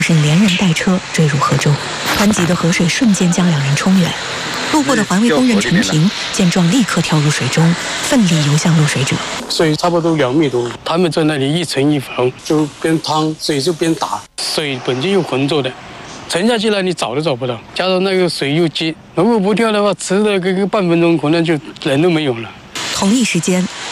是连人带车坠入河中，湍急的河水瞬间将两人冲远。路过的环卫工人陈平见状，立刻跳入水中，奋力游向落水者。 水差不多2米多，他们在那里一沉一浮，就边趟水就边打。水本就又浑浊的，沉下去了你找都找不到，加上那个水又急，如果不跳的话，迟了个半分钟，可能就人都没有了。 同一时间，